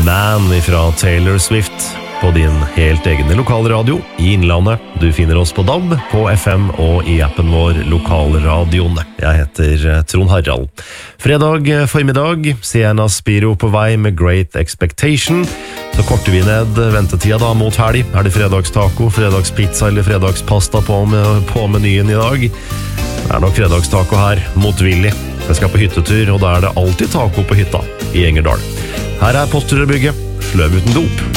Man fra Taylor Swift på din helt egne lokalradio i Innlandet. Du finner oss på DAB, på FM og i appen vår Lokalradioen. Jeg heter Trond Harald. Fredag formiddag, Sienna Spiro på vei med Great Expectation. Så korter vi ned ventetida da mot helg. Er det fredagstaco, fredagspizza eller fredagspasta på menyen i dag? Det er nok fredagstaco her, motvillig. Jeg skal på hyttetur, og da er det alltid taco på hytta i Engerdal. Her er Postterødbygget, sløv uten dop.